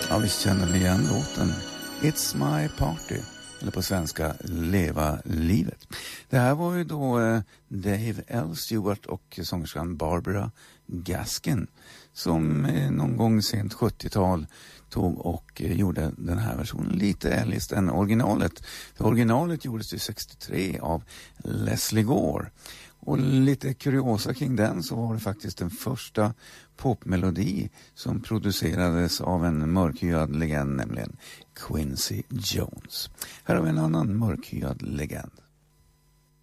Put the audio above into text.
Ja, visst känner ni igen låten It's My Party, eller på svenska Leva livet. Det här var ju då Dave L. Stewart och sångerskan Barbara Gaskin som någon gång sent 70-tal tog och gjorde den här versionen lite eljest än originalet. För originalet gjordes ju 63 av Leslie Gore. Och lite kuriosa kring den så var det faktiskt den första popmelodi som producerades av en mörkhyad legend, nämligen Quincy Jones. Här har vi en annan mörkhyad legend.